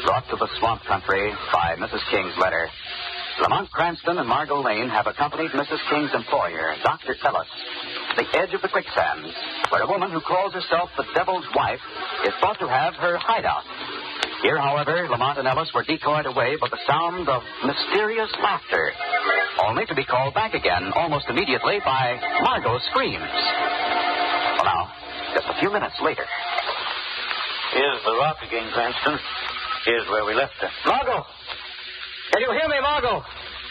Brought to the swamp country by Mrs. King's letter. Lamont Cranston and Margot Lane have accompanied Mrs. King's employer, Dr. Ellis, to the edge of the quicksands, where a woman who calls herself the Devil's Wife is thought to have her hideout. Here, however, Lamont and Ellis were decoyed away by the sound of mysterious laughter, only to be called back again almost immediately by Margot's screams. Well, now, just a few minutes later. Here's the rock again, Cranston. Here's where we left her. Margot! Can you hear me, Margot?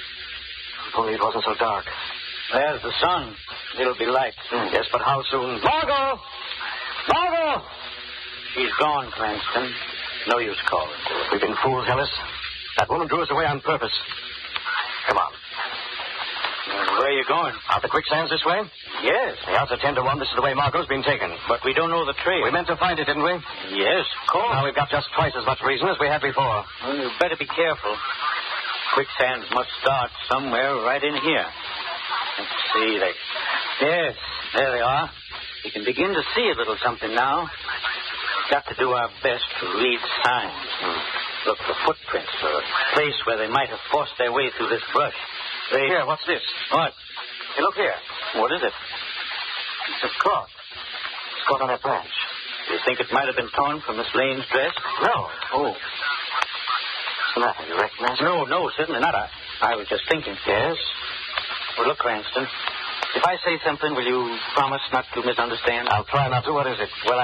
If only it wasn't so dark. There's the sun. It'll be light soon. Yes, but how soon? Margot! Margot! She's gone, Cranston. No use calling. We've been fools, Ellis. That woman drew us away on purpose. Come on. Where are you going? Out the quicksands this way? Yes. The odds are 10 to 1 this is the way Margot's been taken. But we don't know the trail. We meant to find it, didn't we? Yes, of course. Now we've got just twice as much reason as we had before. Well, you better be careful. Quicksands must start somewhere right in here. Let's see. Yes, there they are. We can begin to see a little something now. Got to do our best to read signs. Look for footprints or a place where they might have forced their way through this brush. Here, what's this? What? Hey, look here. What is it? It's a cloth. It's caught on that branch. Do you think it might have been torn from Miss Lane's dress? No. Oh. What's the matter? You recognize it? No, certainly not. I was just thinking. Yes? Well, look, Cranston. If I say something, will you promise not to misunderstand? I'll try not to. What is it? Well,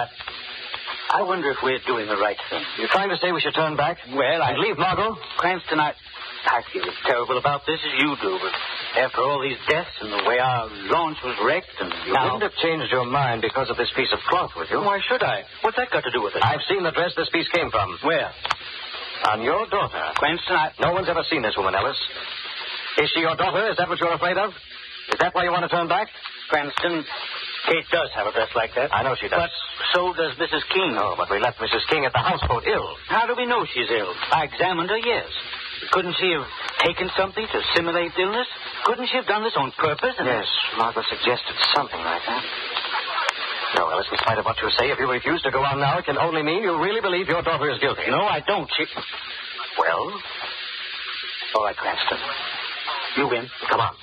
I wonder if we're doing the right thing. You're trying to say we should turn back? Well, and leave Margot? Cranston, I feel as terrible about this as you do, but after all these deaths and the way our launch was wrecked and You wouldn't have changed your mind because of this piece of cloth, would you? Why should I? What's that got to do with it? I've seen the dress this piece came from. Where? On your daughter. Cranston, No one's ever seen this woman, Ellis. Is she your daughter? Is that what you're afraid of? Is that why you want to turn back? Cranston, Kate does have a dress like that. I know she does. But so does Mrs. King. Oh, but we left Mrs. King at the houseboat ill. How do we know she's ill? I examined her, yes. Couldn't she have taken something to simulate illness? Couldn't she have done this on purpose? Yes, Margot suggested something like that. No, Ellis, in spite of what you say, if you refuse to go on now, it can only mean you really believe your daughter is guilty. No, I don't. Well? All right, Cranston. You win. Come on.